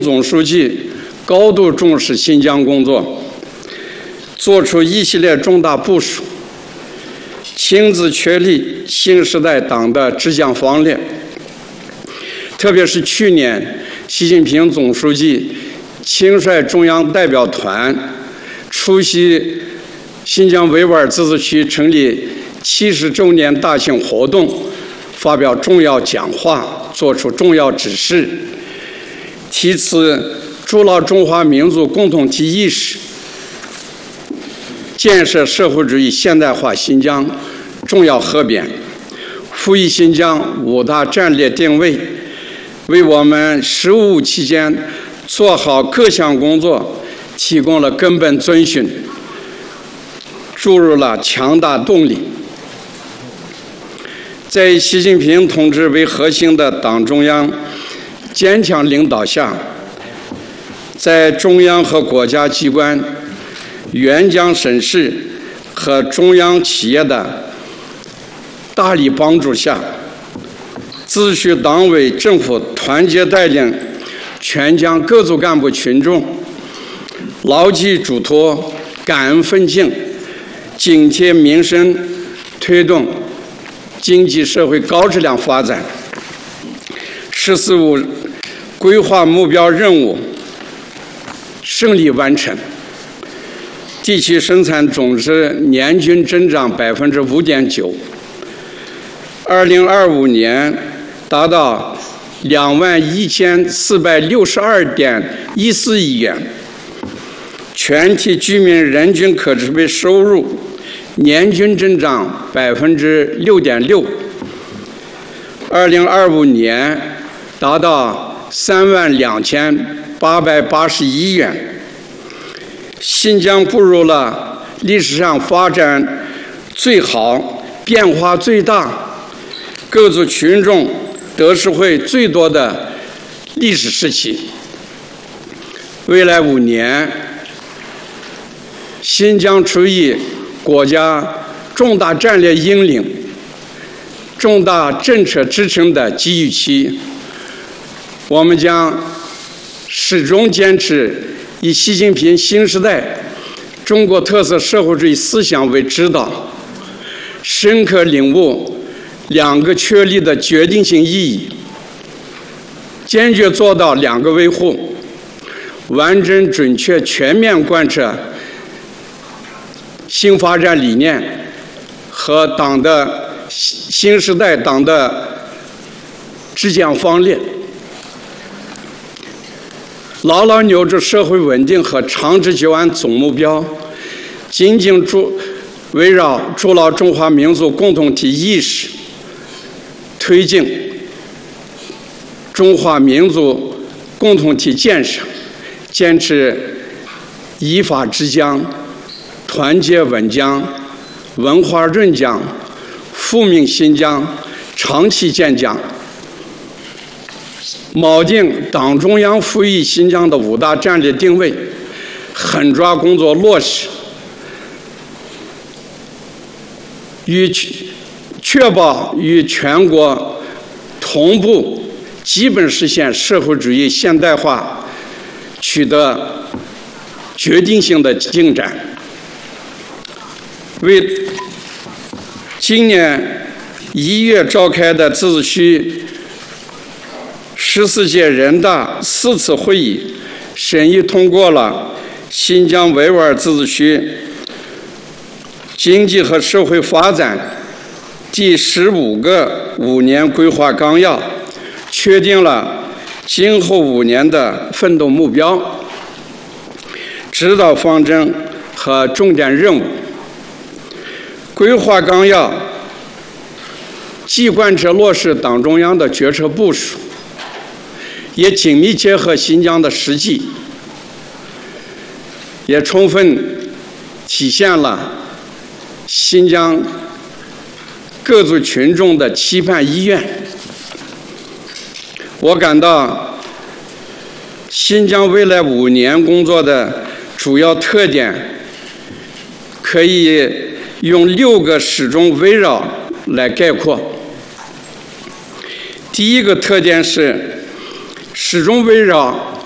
总书记高度重视新疆工作，作出一系列重大部署，亲自确立新时代党的治疆方略。特别是去年，习近平总书记亲率中央代表团出席新疆维吾尔自治区成立70周年大型活动，发表重要讲话，作出重要指示，题词筑牢中华民族共同体意识，建设社会主义现代化新疆重要合匾，赋予新疆5大战略定位，为我们实务期间做好各项工作提供了根本遵循，注入了强大动力。在以习近平同志为核心的党中央坚强领导下，在中央和国家机关、援疆省市和中央企业的大力帮助下，自诩党委政府团结带领全疆各族干部群众，牢记嘱托，感恩奋进，紧贴民生，推动经济社会高质量发展。“十四五”规划目标任务胜利完成，地区生产总值年均增长5.9%。2025年达到21462.14亿元，全体居民人均可支配收入年均增长6.6%。2025年达到32881元，新疆步入了历史上发展最好、变化最大、各族群众得实惠最多的历史时期。未来5年，新疆处于国家重大战略引领、重大政策支撑的机遇期，我们将始终坚持以习近平新时代中国特色社会主义思想为指导，深刻领悟2个确立的决定性意义，坚决做到2个维护，完整、准确、全面贯彻新发展理念和党的新时代党的治疆方略，牢牢扭住社会稳定和长治久安总目标，紧紧围绕筑牢中华民族共同体意识，推进中华民族共同体建设，坚持依法治疆、团结稳疆、文化润疆、富民新疆、长期建疆，锚定党中央赋予新疆的5大战略定位，狠抓工作落实，确保与全国同步基本实现社会主义现代化取得决定性的进展。为今年1月召开的自治区14届人大4次会议审议通过了新疆维吾尔自治区经济和社会发展第15个5年规划纲要，确定了今后5年的奋斗目标、指导方针和重点任务。规划纲要既贯彻落实党中央的决策部署，也紧密结合新疆的实际，也充分体现了新疆各族群众的期盼意愿。我感到新疆未来5年工作的主要特点可以用6个始终围绕来概括。第一个特点是始终围绕